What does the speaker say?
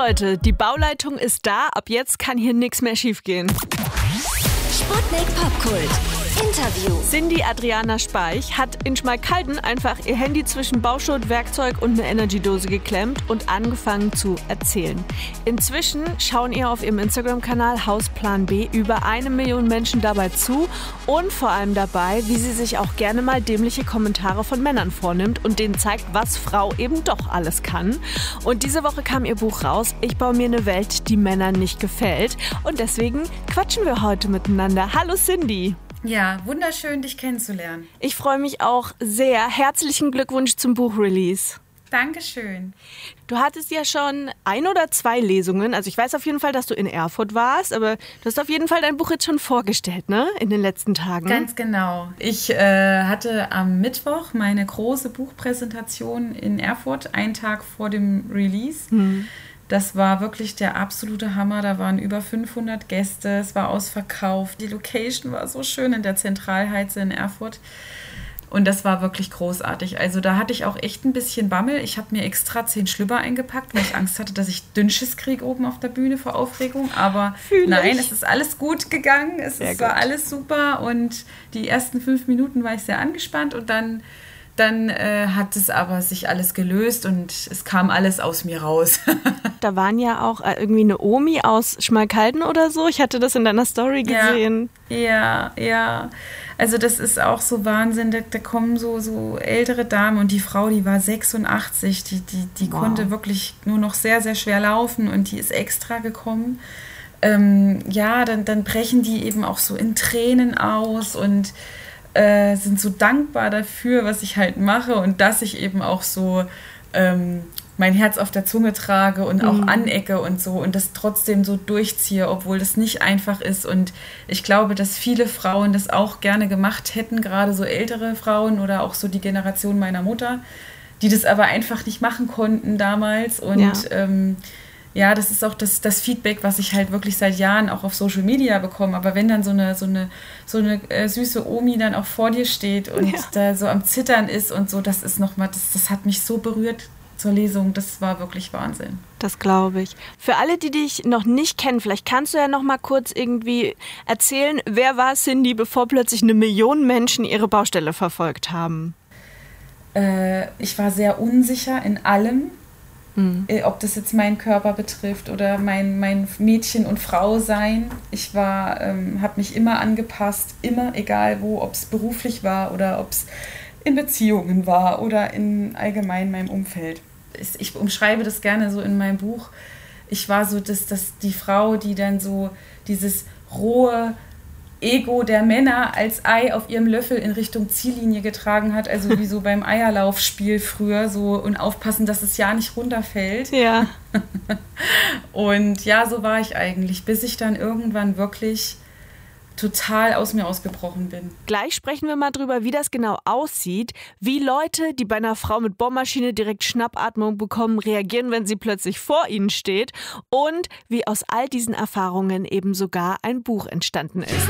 Leute, die Bauleitung ist da. Ab jetzt kann hier nichts mehr schiefgehen. Sputnik Popkult. Interview. Cindy Adriana Speich hat in Schmalkalden einfach ihr Handy zwischen Bauschutt, Werkzeug und eine Energydose geklemmt und angefangen zu erzählen. Inzwischen schauen ihr auf ihrem Instagram-Kanal Hausplan B über 1 Million Menschen dabei zu und vor allem dabei, wie sie sich auch gerne mal dämliche Kommentare von Männern vornimmt und denen zeigt, was Frau eben doch alles kann. Und diese Woche kam ihr Buch raus, Ich baue mir eine Welt, die Männern nicht gefällt. Und deswegen quatschen wir heute miteinander. Hallo Cindy! Ja, wunderschön, dich kennenzulernen. Ich freue mich auch sehr. Herzlichen Glückwunsch zum Buchrelease. Dankeschön. Du hattest ja schon 1 oder 2 Lesungen. Also ich weiß auf jeden Fall, dass du in Erfurt warst, aber du hast auf jeden Fall dein Buch jetzt schon vorgestellt, ne? In den letzten Tagen. Ganz genau. Ich hatte am Mittwoch meine große Buchpräsentation in Erfurt, einen Tag vor dem Release. Das war wirklich der absolute Hammer. Da waren über 500 Gäste. Es war ausverkauft. Die Location war so schön in der Zentralheize in Erfurt. Und das war wirklich großartig. Also da hatte ich auch echt ein bisschen Bammel. Ich habe mir extra 10 Schlüpper eingepackt, weil ich Angst hatte, dass ich Dünnschiss kriege oben auf der Bühne vor Aufregung. Aber nein, es ist alles gut gegangen. War alles super. Und die ersten 5 Minuten war ich sehr angespannt. Und dann hat es aber sich alles gelöst und es kam alles aus mir raus. Da waren ja auch irgendwie eine Omi aus Schmalkalden oder so. Ich hatte das in deiner Story gesehen. Ja. Also das ist auch so Wahnsinn. Da kommen so ältere Damen und die Frau, die war 86. Die konnte wirklich nur noch sehr, sehr schwer laufen und die ist extra gekommen. Dann brechen die eben auch so in Tränen aus und sind so dankbar dafür, was ich halt mache und dass ich eben auch so mein Herz auf der Zunge trage und auch anecke und so und das trotzdem so durchziehe, obwohl das nicht einfach ist. Und ich glaube, dass viele Frauen das auch gerne gemacht hätten, gerade so ältere Frauen oder auch so die Generation meiner Mutter, die das aber einfach nicht machen konnten damals. Und das ist auch das Feedback, was ich halt wirklich seit Jahren auch auf Social Media bekomme. Aber wenn dann so eine süße Omi dann auch vor dir steht und da so am Zittern ist und so, das ist nochmal, das hat mich so berührt zur Lesung. Das war wirklich Wahnsinn. Das glaube ich. Für alle, die dich noch nicht kennen, vielleicht kannst du ja noch mal kurz irgendwie erzählen, wer war Cindy, bevor plötzlich 1 Million Menschen ihre Baustelle verfolgt haben? Ich war sehr unsicher in allem. Ob das jetzt meinen Körper betrifft oder mein Mädchen- und Frau-Sein. Ich habe mich immer angepasst, immer, egal wo, ob es beruflich war oder ob es in Beziehungen war oder in allgemein meinem Umfeld. Ich umschreibe das gerne so in meinem Buch. Ich war so die Frau, die dann so dieses rohe Ego der Männer als Ei auf ihrem Löffel in Richtung Ziellinie getragen hat, also wie so beim Eierlaufspiel früher, so und aufpassen, dass es ja nicht runterfällt. Ja. Und ja, so war ich eigentlich, bis ich dann irgendwann wirklich total aus mir ausgebrochen bin. Gleich sprechen wir mal drüber, wie das genau aussieht, wie Leute, die bei einer Frau mit Bohrmaschine direkt Schnappatmung bekommen, reagieren, wenn sie plötzlich vor ihnen steht und wie aus all diesen Erfahrungen eben sogar ein Buch entstanden ist.